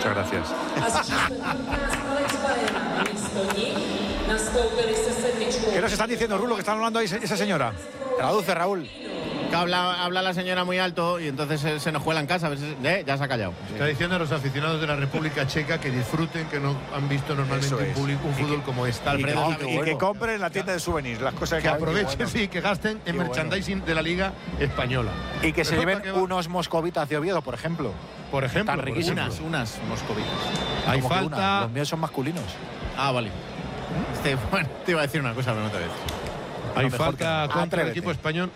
Muchas gracias. ¿Qué nos están diciendo, Rulo, que están hablando ahí esa señora? Traduce, Raúl. Que habla la señora muy alto y entonces se nos cuela en casa. Ya se ha callado. Está diciendo a los aficionados de la República Checa que disfruten, que no han visto normalmente un fútbol como este. Y que compren en la tienda de souvenirs las cosas que aprovechen, sí, que gasten en merchandising de la Liga Española. Y que se lleven unos moscovitas de Oviedo, por ejemplo. Tan riquísimas. Unas moscovitas. Hay falta. Los míos son masculinos. Ah, vale. Bueno, te iba a decir una cosa, pero no te ves. Hay falta contra el equipo español.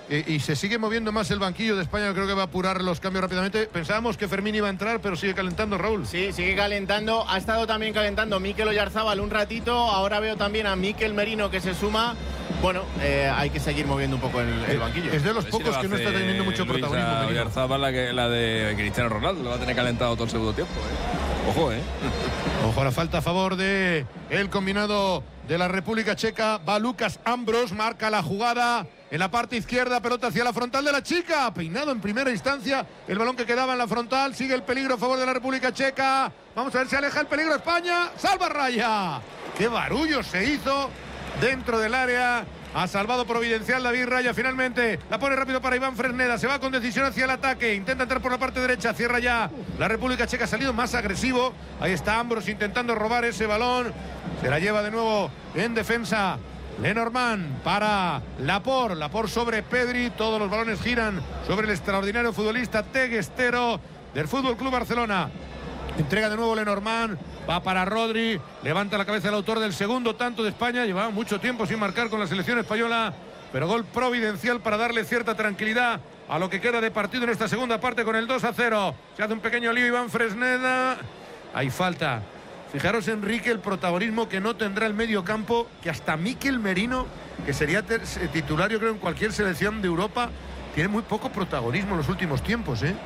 Y se sigue moviendo más el banquillo de España. Creo que va a apurar los cambios rápidamente. Pensábamos que Fermín iba a entrar, pero sigue calentando, Raúl. Sí, sigue calentando. Ha estado también calentando Mikel Oyarzábal un ratito. Ahora veo también a Mikel Merino que se suma. Bueno, hay que seguir moviendo un poco el banquillo. Es de los pocos que no está teniendo mucho protagonismo. Oyarzábal la de Cristiano Ronaldo. Lo va a tener calentado todo el segundo tiempo. Ojo, Ojo a la falta a favor de el combinado de la República Checa. Va Lucas Ambros, marca la jugada. En la parte izquierda, pelota hacia la frontal de la Chica. Peinado en primera instancia. El balón que quedaba en la frontal. Sigue el peligro a favor de la República Checa. Vamos a ver si aleja el peligro España. ¡Salva Raya! ¡Qué barullo se hizo dentro del área! Ha salvado providencial David Raya. Finalmente la pone rápido para Iván Fresneda. Se va con decisión hacia el ataque. Intenta entrar por la parte derecha. Cierra ya. La República Checa ha salido más agresivo. Ahí está Ambros intentando robar ese balón. Se la lleva de nuevo en defensa Lenormand para Laporte sobre Pedri. Todos los balones giran sobre el extraordinario futbolista teguestero del Fútbol Club Barcelona. Entrega de nuevo Lenormand. Va para Rodri. Levanta la cabeza el autor del segundo tanto de España. Llevaba mucho tiempo sin marcar con la selección española. Pero gol providencial para darle cierta tranquilidad a lo que queda de partido en esta segunda parte con el 2-0. Se hace un pequeño lío Iván Fresneda. Hay falta. Fijaros, Enrique, el protagonismo que no tendrá el medio campo, que hasta Mikel Merino, que sería titular, yo creo, en cualquier selección de Europa, tiene muy poco protagonismo en los últimos tiempos, ¿eh?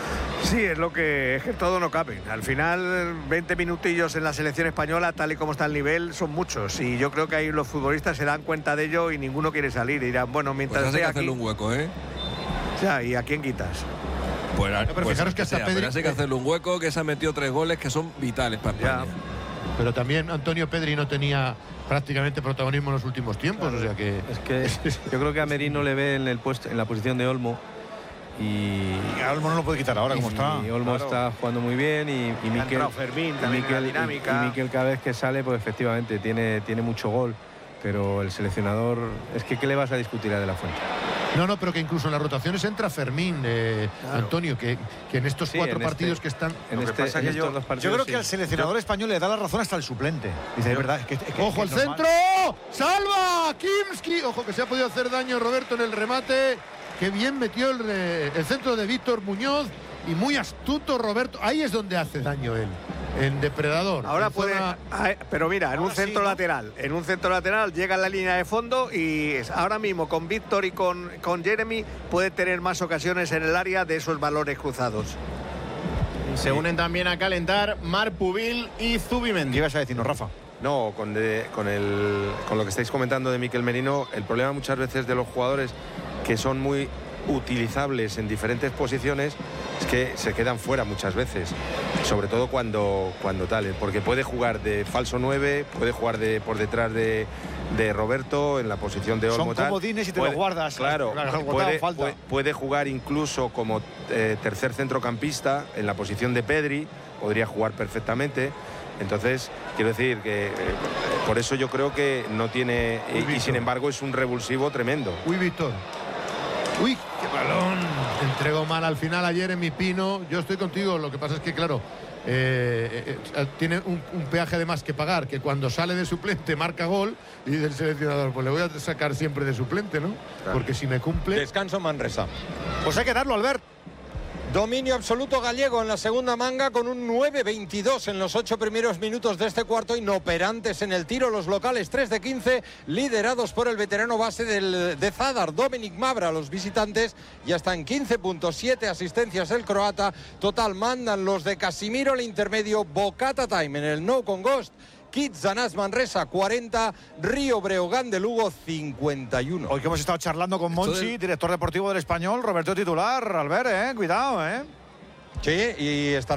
Sí, es que todo no cabe. Al final, 20 minutillos en la selección española, tal y como está el nivel, son muchos. Y yo creo que ahí los futbolistas se dan cuenta de ello y ninguno quiere salir. Y dirán, bueno, mientras pues esté hay que hacerle un hueco, Ya, ¿y a quién quitas? Pero fijaros que hasta Pedri... Pero hay que hacerle un hueco, que se ha metido 3 goles que son vitales para España. Pero también Antonio Pedri no tenía prácticamente protagonismo en los últimos tiempos, claro. O sea que... Es que yo creo que a Merino le ve en la posición de Olmo. Y Olmo no lo puede quitar ahora, como está. Y Olmo está jugando muy bien y Mikel, Fermín, también la dinámica. Y Mikel cada vez que sale, pues efectivamente tiene mucho gol. Pero el seleccionador, es que ¿qué le vas a discutir a De la Fuente? No, pero que incluso en las rotaciones entra Fermín, claro. Antonio, que en estos 4 partidos que están... Yo creo que al seleccionador español le da la razón hasta el suplente. Dice, es verdad, ¡ojo al centro! ¡Salva! ¡Kimski! Ojo que se ha podido hacer daño Roberto en el remate. ¡Qué bien metió el centro de Víctor Muñoz! Y muy astuto Roberto. Ahí es donde hace daño él. En depredador. Ahora puede. Pero mira, en un centro lateral. En un centro lateral llega a la línea de fondo y ahora mismo con Víctor y con Jeremy puede tener más ocasiones en el área de esos valores cruzados. Se unen también a calentar Marc Pubil y Zubimendi. ¿Qué ibas a decirnos, Rafa? No, con lo que estáis comentando de Mikel Merino, el problema muchas veces de los jugadores que son muy utilizables en diferentes posiciones es que se quedan fuera muchas veces, sobre todo cuando tal, porque puede jugar de falso 9, puede jugar por detrás de Roberto en la posición de Olmo. Son comodines y te lo guardas. Claro, puede jugar incluso como tercer centrocampista en la posición de Pedri, podría jugar perfectamente. Entonces, quiero decir que por eso yo creo que no tiene... Y sin embargo es un revulsivo tremendo. Uy, Víctor. Uy, qué balón. Entregó mal al final a Jeremy Pino. Yo estoy contigo. Lo que pasa es que, claro, tiene un peaje de más que pagar, que cuando sale de suplente marca gol y del seleccionador, pues le voy a sacar siempre de suplente, ¿no? Claro. Porque si me cumple... Descanso Manresa. Pues hay que darlo, Albert. Dominio absoluto gallego en la segunda manga con un 9-22 en los 8 primeros minutos de este cuarto, inoperantes en el tiro los locales, 3 de 15, liderados por el veterano base de Zadar, Dominik Mavra. Los visitantes ya están 15.7 asistencias el croata, total mandan los de Casimiro, el intermedio Bocata Time en el no con Ghost. Kitsanás Manresa 40, Río Breogán de Lugo 51. Hoy que hemos estado charlando con Monchi, director deportivo del Español, Roberto titular, Albert, cuidado, Sí, y estará